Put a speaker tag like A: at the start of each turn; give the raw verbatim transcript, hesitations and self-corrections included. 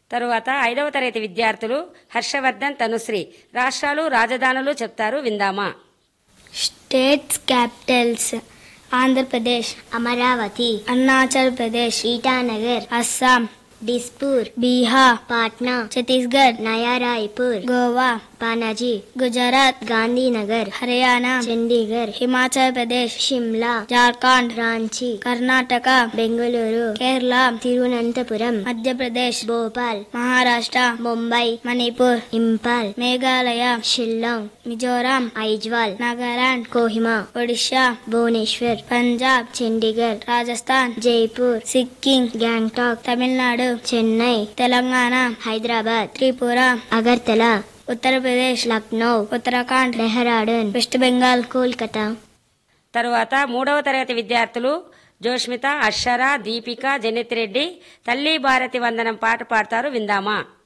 A: తరువాత ఐదవ తరగతి విద్యార్థులు హర్షవర్ధన్, తనుశ్రీ రాష్ట్రాలు రాజధానులు చెప్తారు, విందామా.
B: స్టేట్స్ క్యాపిటల్స్: ఆంధ్రప్రదేశ్,
C: అమరావతి,
B: అరుణాచల్ ప్రదేశ్,
C: ఈటానగర్,
B: అస్సాం,
C: డిస్పూర్,
B: బీహార్,
C: పాట్నా,
B: ఛత్తీస్గఢ్,
C: నయా రాయ్పూర్,
B: గోవా,
C: పనాజీ,
B: గుజరాత్,
C: గాంధీనగర్,
B: హర్యానా,
C: చండీగఢ్,
B: హిమాచల్ ప్రదేశ్,
C: షిమ్లా,
B: జార్ఖండ్,
C: రాంచీ,
B: కర్ణాటక,
C: బెంగళూరు,
B: కేరళ,
C: తిరువనంతపురం,
B: మధ్యప్రదేశ్,
C: భోపాల్,
B: మహారాష్ట్ర,
C: ముంబై,
B: మణిపూర్,
C: ఇంపాల్,
B: మేఘాలయ,
C: షిల్లాంగ్,
B: మిజోరాం,
C: ఐజ్వాల్,
B: నాగాలాండ్,
C: కోహిమా,
B: ఒడిషా,
C: భువనేశ్వర్,
B: పంజాబ్,
C: చండీగఢ్,
B: రాజస్థాన్,
C: జైపూర్,
B: సిక్కిం,
C: గ్యాంగ్టాక్,
B: తమిళనాడు,
C: చెన్నై,
B: తెలంగాణ,
C: హైదరాబాద్,
B: త్రిపుర,
C: అగర్తల,
B: ఉత్తరప్రదేశ్,
C: లక్నో,
B: ఉత్తరాఖండ్,
C: డెహ్రాడూన్,
B: వెస్ట్ బెంగాల్,
C: కోల్కతా.
A: తరువాత మూడవ తరగతి విద్యార్థులు జోష్మిత, అక్షర, దీపిక, జనిత్ రెడ్డి తల్లి భారతి వందనం పాట పాడతారు, విందామా.